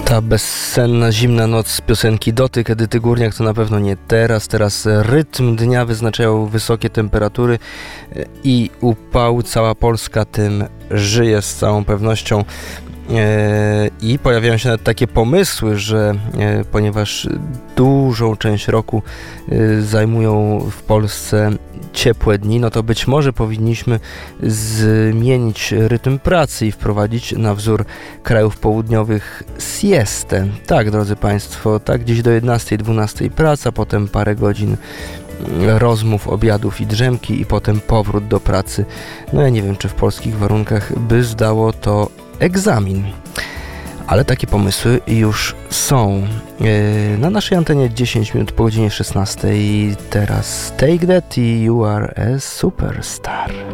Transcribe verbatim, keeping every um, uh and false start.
Ta bezsenna, zimna noc z piosenki Dotyk Edyty Górniak to na pewno nie teraz. Teraz rytm dnia wyznaczają wysokie temperatury i upał. Cała Polska tym żyje z całą pewnością. I pojawiają się nawet takie pomysły, że ponieważ dużą część roku zajmują w Polsce ciepłe dni, no to być może powinniśmy zmienić rytm pracy i wprowadzić na wzór krajów południowych siestę. Tak, drodzy Państwo, tak gdzieś do jedenastej, dwunastej praca, potem parę godzin rozmów, obiadów i drzemki i potem powrót do pracy. No ja nie wiem, czy w polskich warunkach by zdało to egzamin. Ale takie pomysły już są. Yy, na naszej antenie dziesięć minut po godzinie szesnastej. Teraz Take That i You Are a Superstar.